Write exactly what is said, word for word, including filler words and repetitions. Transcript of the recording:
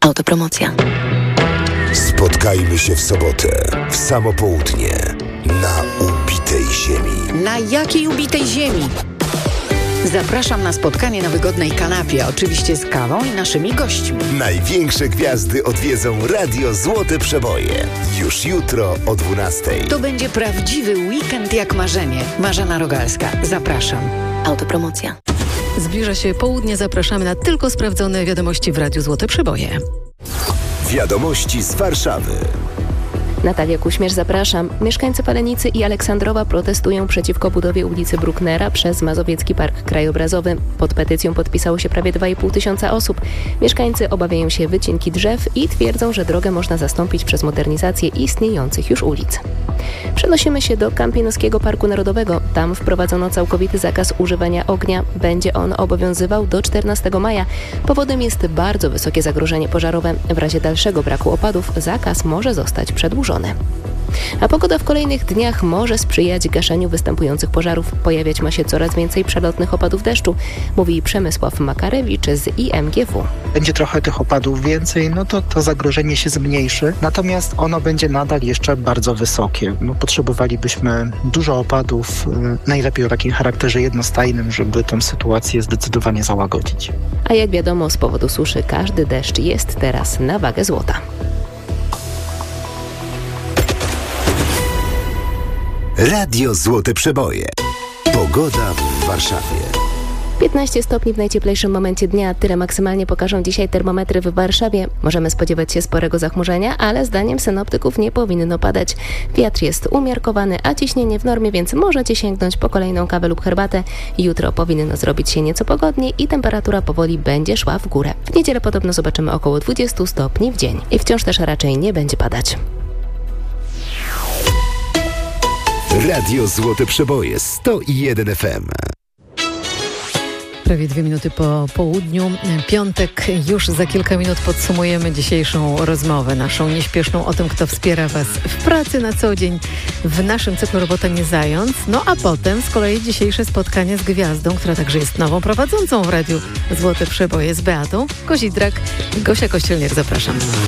Autopromocja. Spotkajmy się w sobotę, w samo południe, na ubitej ziemi. Na jakiej ubitej ziemi? Zapraszam na spotkanie na wygodnej kanapie, oczywiście z kawą i naszymi gośćmi. Największe gwiazdy odwiedzą Radio Złote Przeboje. Już jutro o dwunastej. To będzie prawdziwy weekend jak marzenie. Marzena Rogalska. Zapraszam. Autopromocja. Zbliża się południe, zapraszamy na tylko sprawdzone wiadomości w Radiu Złote Przeboje. Wiadomości z Warszawy. Natalia Kuśmierz, zapraszam. Mieszkańcy Palenicy i Aleksandrowa protestują przeciwko budowie ulicy Brucknera przez Mazowiecki Park Krajobrazowy. Pod petycją podpisało się prawie dwa i pół tysiąca osób. Mieszkańcy obawiają się wycinki drzew i twierdzą, że drogę można zastąpić przez modernizację istniejących już ulic. Przenosimy się do Kampinoskiego Parku Narodowego. Tam wprowadzono całkowity zakaz używania ognia. Będzie on obowiązywał do czternastego maja. Powodem jest bardzo wysokie zagrożenie pożarowe. W razie dalszego braku opadów zakaz może zostać przedłużony. A pogoda w kolejnych dniach może sprzyjać gaszeniu występujących pożarów. Pojawiać ma się coraz więcej przelotnych opadów deszczu, mówi Przemysław Makarewicz z I M G W. Będzie trochę tych opadów więcej, no to to zagrożenie się zmniejszy, natomiast ono będzie nadal jeszcze bardzo wysokie. No, potrzebowalibyśmy dużo opadów, najlepiej o takim charakterze jednostajnym, żeby tę sytuację zdecydowanie załagodzić. A jak wiadomo, z powodu suszy każdy deszcz jest teraz na wagę złota. Radio Złote Przeboje. Pogoda w Warszawie. piętnaście stopni w najcieplejszym momencie dnia. Tyle maksymalnie pokażą dzisiaj termometry w Warszawie. Możemy spodziewać się sporego zachmurzenia, ale zdaniem synoptyków nie powinno padać. Wiatr jest umiarkowany, a ciśnienie w normie, więc możecie sięgnąć po kolejną kawę lub herbatę. Jutro powinno zrobić się nieco pogodniej i temperatura powoli będzie szła w górę. W niedzielę podobno zobaczymy około dwadzieścia stopni w dzień. I wciąż też raczej nie będzie padać. Radio Złote Przeboje sto jeden F M. Prawie dwie minuty po południu. Piątek, już za kilka minut podsumujemy dzisiejszą rozmowę, naszą nieśpieszną, o tym, kto wspiera Was w pracy na co dzień w naszym cyklu Robota nie zając. No a potem z kolei dzisiejsze spotkanie z gwiazdą, która także jest nową prowadzącą w Radiu Złote Przeboje, z Beatą Kozidrak. Gosia Kościelniak, zapraszam.